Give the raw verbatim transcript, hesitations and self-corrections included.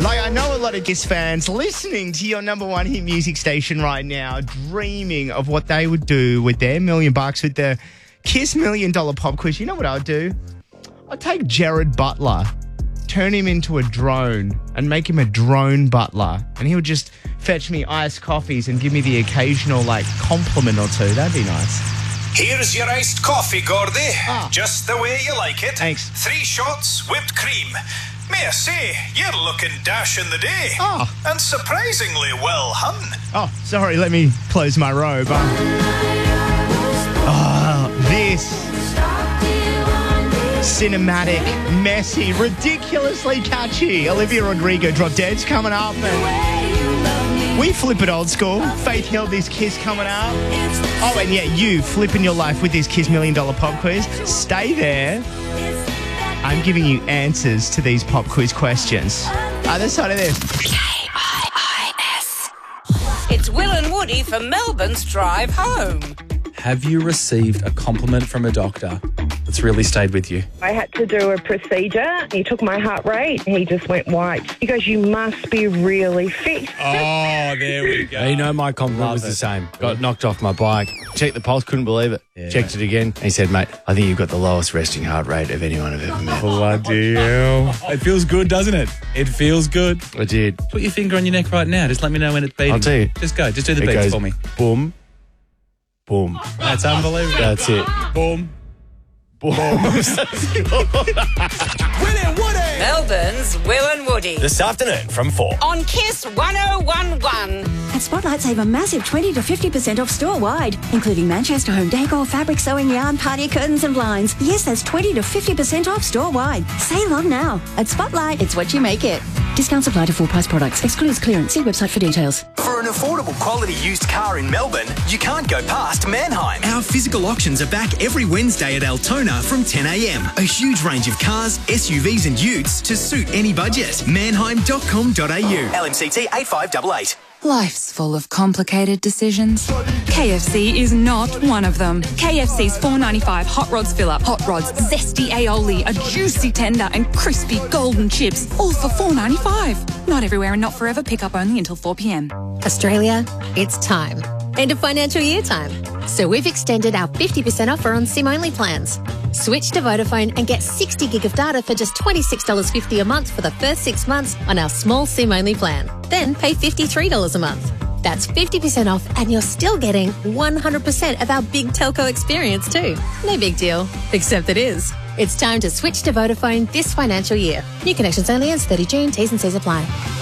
Like, I know a lot of Kiss fans listening to your number one hit music station right now, dreaming of what they would do with their million bucks with the Kiss Million Dollar Pop Quiz. You know what I'd do? I'd take Jared Butler, turn him into a drone and make him a drone butler, and he would just fetch me iced coffees and give me the occasional, like, compliment or two. That'd be nice. Here's your iced coffee, Gordy. Ah. Just the way you like it. Thanks. Three shots, whipped cream. May I say, you're looking dash in the day. Oh. And surprisingly well hung. Oh, sorry, let me close my robe. Oh, this cinematic, messy, ridiculously catchy Olivia Rodrigo Drop Dead's coming up. And we flip it old school. Faith Hill, this Kiss coming up. Oh, and yeah, you flipping your life with this Kiss Million Dollar Pop Quiz. Stay there. I'm giving you answers to these pop quiz questions. Other side of this. K I I S. It's Will and Woody for Melbourne's Drive Home. Have you received a compliment from a doctor that's really stayed with you? I had to do a procedure. He took my heart rate. He just went white. He goes, you must be really fit. Oh, there we go. You know, my compliment Love was it. the same. Got knocked off my bike. Checked the pulse, couldn't believe it. Yeah. Checked it again. And he said, mate, I think you've got the lowest resting heart rate of anyone I've ever met. Bloody hell. It feels good, doesn't it? It feels good. I did. Put your finger on your neck right now. Just let me know when it's beating. I'll tell you. Just go. Just do the It beats goes for me. boom, boom. That's unbelievable. That's it. Boom. Boom. Melbourne's Will and Woody. This afternoon from four. On Kiss one oh one one. At Spotlight, save a massive twenty to fifty percent off store-wide, including Manchester home decor, fabric, sewing, yarn, party curtains and blinds. Yes, that's twenty to fifty percent off store-wide. Save on now. At Spotlight, it's what you make it. Discounts apply to full-price products. Excludes clearance. See website for details. For an affordable quality used car in Melbourne, you can't go past Mannheim. Our physical auctions are back every Wednesday at Altona from ten a m. A huge range of cars, S U Vs and utes to suit any budget. Mannheim dot com dot a u. L M C T eight five eight eight. Life's full of complicated decisions. K F C is not one of them. K F C's four ninety-five Hot Rods Fill-Up, Hot Rods, zesty aioli, a juicy tender and crispy golden chips, all for four ninety-five. Not everywhere and not forever. Pick up only until four p m. Australia, it's time. End of financial year time. So we've extended our fifty percent offer on SIM-only plans. Switch to Vodafone and get sixty gig of data for just twenty-six dollars fifty a month for the first six months on our small SIM-only plan. Then pay fifty-three dollars a month. That's fifty percent off and you're still getting one hundred percent of our big telco experience too. No big deal, except it is. It's time to switch to Vodafone this financial year. New connections only ends thirty June. T's and C's apply.